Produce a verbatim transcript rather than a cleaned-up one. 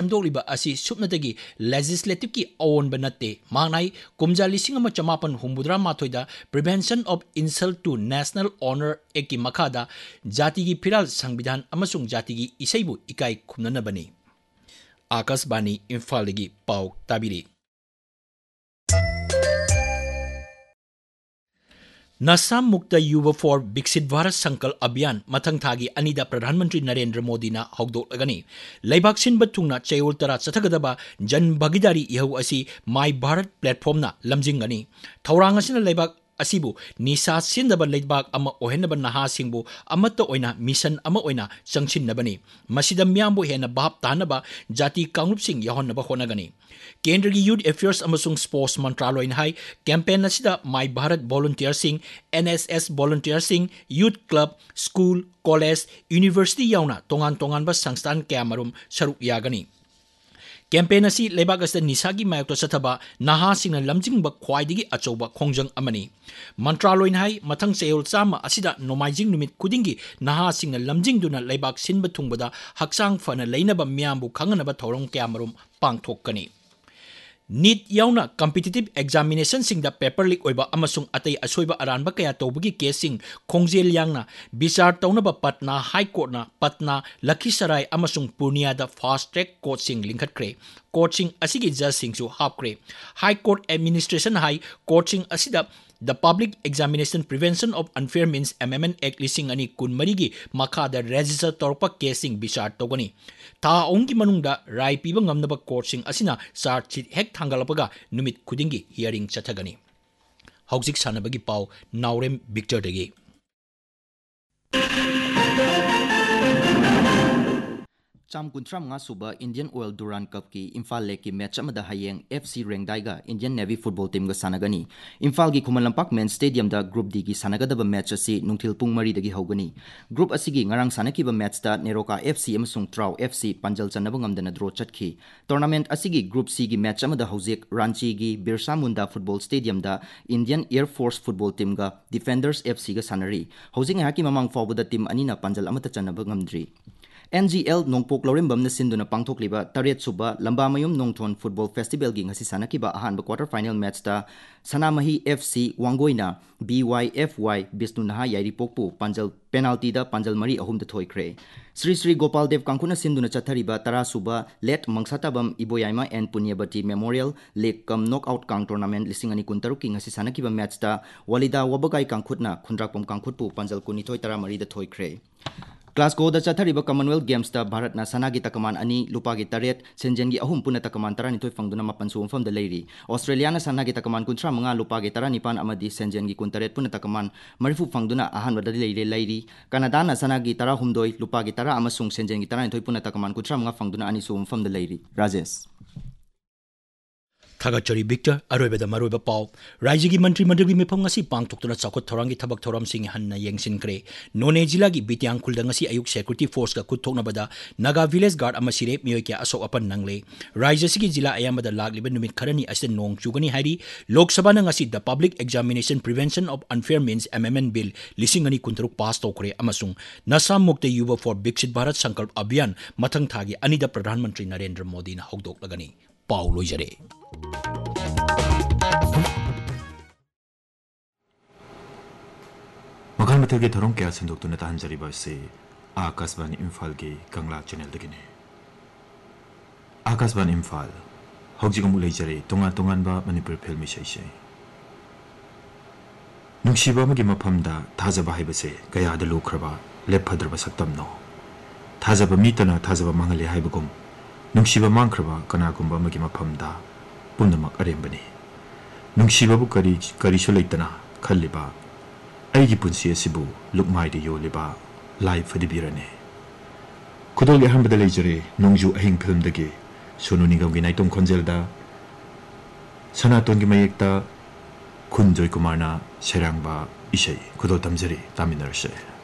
खंदोलिबा असि सुपनदगी लेजिस्लेटिव की ओन बनते मांगनाई कुमजा लिसिंग अमा चमापन हुमुद्रा माथोइदा prevention of insult to national honour एक की मखादा जाति की फिराल संविधान अमसुंग जाति की इसाइबु इकाई खुमननबनी आकाशवाणी इम्फालगी पाउ ताबिरी नशा मुक्त युवा फॉर विकसित भारत संकल्प अभियान मथंग थागी अनिदा प्रधानमंत्री नरेंद्र मोदी ना हौदोलगनी लेबाक सिनबा थुंगना चयोल तरा चथगदबा जन भागीदारी इहौ असि माई भारत प्लेटफॉर्म ना लमजिंगनी थौरांग असिना लेबाक असिबु निसा सिंदबा लेबाक अमा ओहेनबा नहा सिंबु अमत्त ओइना मिशन अमा ओइना चंगसिनबनी मसिदा मियामबु हेना भाप तानबा जाति कांगुप सिंह यहोनबा होनगनी केंद्र की यूथ अफेयर्स अमसुंग स्पोर्ट्स मंत्रालय हाई कैंपेन असिदा माई Bharat volunteer Singh NSS volunteer Singh youth club school college university याउना तोंगान तोंगानबा संस्थान कयामरुम सरुक यागनी कैंपेन असी लेबाक असिदा निसागी मायोक्ता चथबा नहा सिंगना लमजिंगबा ख्वाइदगी अचौबा खोंजंग अमनी मंत्रालय हाई मथंग चेयोल चामा असिदा नोमाइजिंग नुमित खुदिंगी नहा सिंगना लमजिंगदुना लेबाक सिनबा थुंगबदा हक्सांग फना लेनबा मियामबु खंगनबा थौरंग कयामरुम पांगथोकनी NEET याउना competitive examination सिंगदा paper leak ओइबा अमसुंग अतै असोइबा अरानबा कया तौबगी केसिंग खोंजेल यांगना विचार तौनबा Patna high कोर्टना Patna Lakhisarai अमसुंग पूर्णियादा fast track कोर्टसिंग लिंखटख्रे कोर्टसिंग असिगी जजसिंगसु हापख्रे high court administration high कोर्टसिंग असिदा the public examination prevention of unfair means एमएमएन act लिसिंग अनि कुनमरी की मखादा रजिस्टर तौरपा केसिंग विचार तौगनी था ओंगी मनुंगदा राय पीबा ngamnaba कोर्टसिंग असिना चार्जशीट हेक थांगलपगा नुमित खुदिंगी हियरिंग चथगनी हौजिक सानबगी पाव नावरेम विक्टर दगी चाम कुंट्रा मंगा सुबह इंडियन ऑयल दुरान कप की इम्फाल लेक की match अमदा हयेंग FC रेंगदाइगा Indian navy football team गा सानगनी इम्फाल की खुमल लंपाक मेन स्टेडियम दा ग्रुप डी की सानगदब मैच असि नुंथिल पुंग मरी दगी हौगनी ग्रुप असि की ngarang सानकीब मैच दा NEROCA FC अमसुंग ट्राउ FC Panjal चनब ngamdana draw चटखी tournament असि की ग्रुप सी की मैच अमदा हौजिक रांची की बिरसा मुंडा फुटबॉल स्टेडियम दा Indian air force football team गा डिफेंडर्स एफसी गा सानरी हौजिक hockey ममांग फावबदा team अनिना Panjal अमता चनब ngamdri NGL Nongpok लौरिंबम सिंधुना पांगथोकलिबा Taret सुबा लंबा मयुम नोंगथोन फुटबॉल फेस्टिवल की ngasi सानकीबा अहानबा क्वार्टर फाइनल मैच ता सनामही एफसी वांगोइना बीवाईएफवाई बिष्णु नहा याइरिपोकपु पंजल पेनाल्टी दा पंजल मरी अहुम दा थोइख्रे श्री श्री गोपाल देव कांकुना सिंधुना चथरिबा तरा सुबा लेट मंगसाताबम इबोयाइमा एन पुन्यबती मेमोरियल लेक कम नॉकआउट कांग टूर्नामेंट लिसिंग अनि कुंतरुक की ngasi सानकीबा मैच ता वलिदा वबगाई कांखुटना खुंद्राकपम कांखुटपु पंजल कुनिथोय तरा मरी दा थोइख्रे ग्लासगो दा चथरिबा कॉमनवेल्थ गेम्स ता भारत ना सनागी तकमान अनि लुपागी तरेत सेंजन की अहुम पुना तकमान तरानिथोय फंगदुना मपन सुमफम दा लेरी ऑस्ट्रेलिया ना सनागी तकमान कुंथ्रा मंगा लुपागी तरानिपान अमदी सेंजन की कुंतरेत पुना तकमान मरिफु फंगदुना अहान बदा लेरी लेरी कनाडा ना सनागी तरा हुमदोय लुपागी तरा अमसुंग सेंजन की तरानिथोय पुना तकमान कुंथ्रा मंगा फंगदुना अनि सुमफम दा लेरी राजेश थागचरी विक्टर अरोबद मरोब पाव राज्य की मंत्रिमंडल की मिफम ngasi पांगथोक्तुना चाखोत थौरांगी थबक थौराम सिंह हन्ना येंगसिनख्रे नोने जिला की बिटियांग खुलदा ngasi अयुक सिक्योरिटी फोर्स का खुथोकनबदा नागा विलेज गार्ड अमा सिरे मियोय के असोक अपन नंगले राज्य की जिला अयामदा लागलिबा नुमित खरनी असे नोंग चुगनी हारी लोकसभा ना ngasi the public examination prevention of unfair means एमएमएन bill लिसिंग अनि कुंतरुक पास तौखरे अमसुंग नशा मुक्त युवा फॉर विकसित भारत संकल्प अभियान मथंग थागी अनिदा प्रधानमंत्री नरेंद्र मोदी ना हौदोकलगनी पाउ लोइजरे मखान मथल के थोरों क्या संदोक्तुना ताहंजरिबा से आकाशवाणी इम्फाल के कंगला चैनल दगिने आकाशवाणी इम्फाल हौजिगमु लेजरे तोंगा तोंगानबा मणिपुर फिल्म इसैसे नुंगसिबा मगे मफमदा थाजबा हाइबसे कयादा लुख्रबा लेफद्रबा सक्तमनो थाजबा मीतना थाजबा मंगले हाइबगुम नुंगसिबा मांख्रबा कनागुंबा मगे मफमदा पुनमक अरेंबनी नुंगसिबाबु करी करीसु लेतना खल्लिबा अैगी पुंसी असिबु लुकमाइदे योलिबा लाइफ फदिबिरने खुदोल अहमद लेजरे नोंजु अहिंग फिल्म दगे सोनू निगम की नाइटों खंजेलदा सनातन की मयेक्ता खुंजोय कुमारना सेरांगबा इशै खुदो तमजरी तामिनरसे